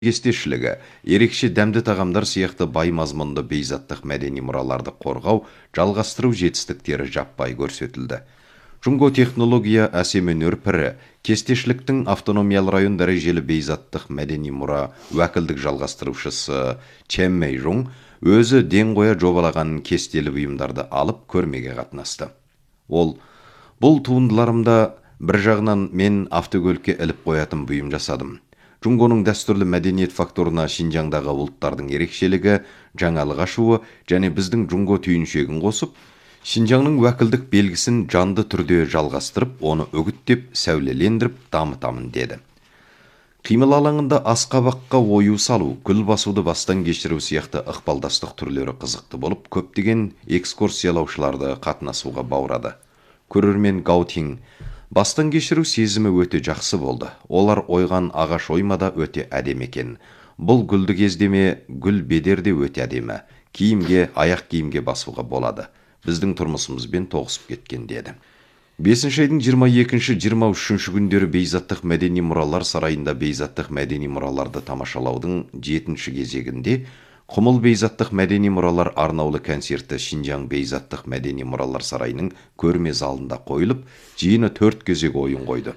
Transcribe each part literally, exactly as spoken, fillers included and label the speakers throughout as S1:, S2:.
S1: кестешілігі, ерекше дәмді тағамдар сияқты бай мазмұнды бейзаттық мәдени мұраларды қорғау, жалғастыру жетістіктері жаппай көрсетілді. Жұңго технология әсем өнер пірі, кестешіліктің автономиялы район дәрежелі бейзаттық мәдени мұра уәкілдік жалғастырушысы Чен Мэй Жун өзі ден қоя жобалаған кестелі бұйымдарды алып көрмеге қатынасты. Ол, бұл туындыларымда бір жағынан мен автокөлікке іліп қоятын бұйым жасадым. Жұңгоның дәстүрлі мәдениет факторына Шинжаңдағы ұлттардың ерекшелігі, жаңалық ашуы және біздің жұңго түйіншегін қосып, Шинжаңның уәкілдік белгісін жанды түрде жалғастырып, оны үгіттеп, сәулелендіріп, дамытамын деді. Қимыл алаңында асқабаққа ою салу, гүл басуды бастан кешіру сияқты ықпалдастық түрлері қызықты болып, көптеген экскурсиялаушыларды қатынасуға баурады. Көрермен Гаутин бастан кешіру сезімі өте жақсы болды. Олар ойған ағаш оймада өте әдемі екен. Бұл гүлді кездеме гүл бедерде өте әдемі. Киімге, аяқ киімге басуға болады. Біздің тұрмысымызбен тоғысып кеткен деді. бесінші айдың жиырма екінші жиырма үшінші күндері Бейзаттық мәдени мұралар сарайында Бейзаттық мәдени мұраларды тамашалаудың жетінші кезегінде Құмыл Бейзаттық мәдени мұралар арнаулы концерті Шинжаң Бейзаттық мәдени мұралар сарайының көрме залында қойылып, жиыны төрт кезек ойын қойды.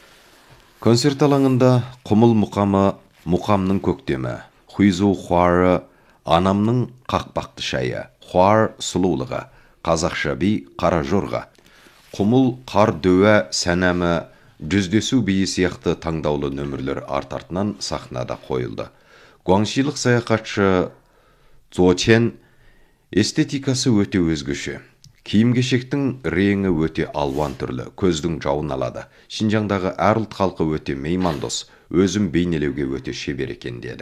S1: Концерт алаңында Құмыл мұқамы, мұқамның көктемі, Хуизу Хуары, анамның қақпақты шайы, Хуар сұлулығы, қазақша би қара жорға, Құмыл қар дөә сәнәмі, жүздесу биі сияқты таңдаулы нөмірлер арт-артынан сахнада қойылды. Гуаңшилық саяхатшы Цзо Чен эстетикасы өте өзгеше. Киім-кешектің реңі өте алуан түрлі, көздің жауын алады. Шинжаңдағы әр ұлт халқы өте меймандос, өзім бейнелеуге өте шебер екен деді.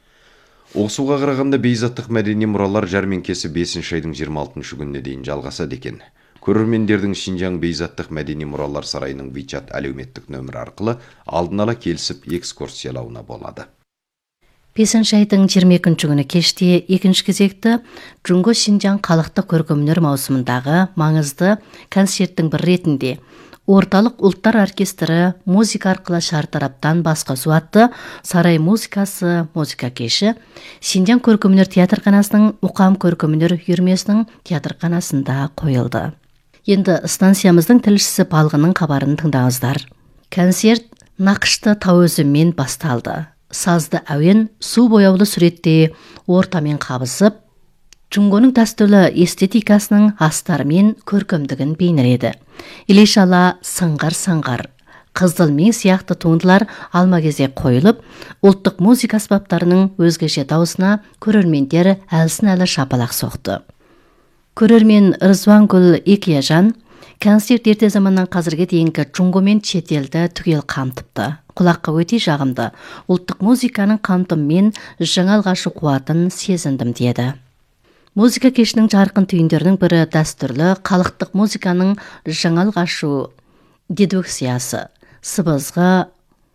S1: Оқсуға қарағанда Бейзаттық мәдени мұралар жәрмеңкесі бесінші айдың жиырма алтыншы күніне дейін жалғасады екен. Көрермендердің Шинжаң Бейзаттық мәдени мұралар сарайының WeChat әлеуметтік нөмірі арқылы алдын ала келісіп экскурсиялауына болады.
S2: бесінші айдың жиырма екінші күні кеште екінші кезекті Жұңго Шинжаң халықтық көркемөнер маусымындағы маңызды концерттің бір ретінде Орталық ұлттар оркестрі музыка арқылы шартараптан басқосу атты сарай музыкасы музыка кеші Шинжаң көркемөнер театрханасының мұқам көркемөнер үйірмесінің театрханасында қойылды. Енді станциямыздың тілшісі Балғының хабарын тыңдаңыздар. Концерт нақышты тау өзімен басталды. Сазды әуен су бояулы суретте ортамен қабысып, Жұңгоның дәстүрлі эстетикасының астарымен көркемдігін бейнеледі. Илешала сыңғар-сыңғар, қызыл мен сияқты туындылар алма-кезек қойылып, ұлттық музыка аспаптарының өзгеше дауысына көрермендер әлсін-әлі шапалақ соқты. Көрермен Рызвангүл Екияжан концерт ерте заманнан қазірге дейінгі жұңгомен шетелді түгел қамтыпты. Құлаққа өте жағымды, ұлттық музыканың қамтыммен жаңалғашы қуатын сезіндім деді. Музыка кешінің жарқын түйіндерінің бірі дәстүрлі халықтық музыканың жаңалғашу дедукциясы, сыбызғы,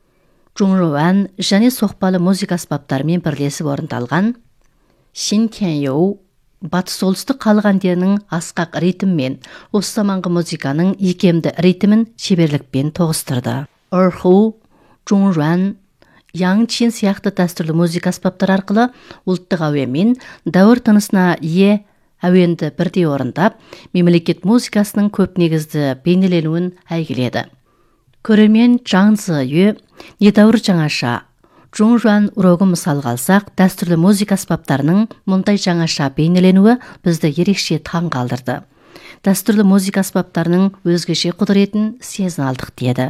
S2: жұңруән және соқпалы музыка аспаптарымен бірлесіп орындалған Шинтяньоу батыс солтүстік халық әндерінің асқақ ритммен осы заманғы музыканың икемді ритмін шеберлікпен тоғыстырды. Ырху, жұңруән, Яңчин сияқты дәстүрлі музыка аспаптар арқылы ұлттық әуенмен дәуір тынысына ие әуенді бірдей орындап, мемлекет музыкасының көп негізді бейнеленуін әйгіледі. Көрермен жаңзы үй, недәуір жаңаша, жұңжуан урогы мысалға алсақ, дәстүрлі музыка аспаптарының мұндай жаңаша бейнеленуі бізді ерекше таң қалдырды. Дәстүрлі музыка аспаптарының өзгеше құдыретін сезін алдық деді.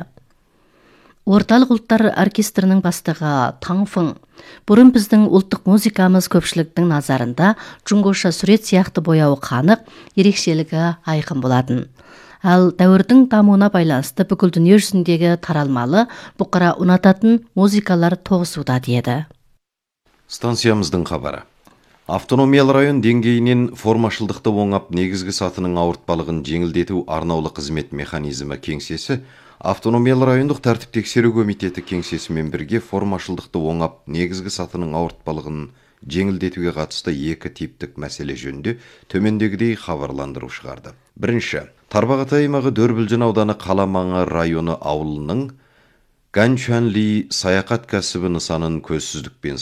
S2: Орталық ұлттар оркестрінің бастығы Таңфың, бұрын біздің ұлттық музыкамыз көпшіліктің назарында жұңгоша сурет сияқты бояуы қанық, ерекшелігі айқын болатын. Ал дәуірдің дамуына байланысты бүкіл дүние жүзіндегі таралмалы, бұқара ұнататын музыкалар тоғысуда деді.
S1: Станциямыздың хабары. Автономиялы район деңгейінен формашылдықты оңап негізгі сатының ауыртпалығын жеңілдету арнаулы қызмет механизмі кеңсесі Автономиялы райондық тәртіп тексеру комитеті кеңсесімен бірге формашылдықты оңап негізгі сатының ауыртпалығын жеңілдетуге қатысты екі типтік мәселе жөнінде төмендегідей хабарландыру шығарды. Бірінші, Тарбағатай аймағы Дөрбілжін ауданы Қаламаңы районы ауылының Ганчуан Ли саяхат кәсібі нысанын көзсіздікпен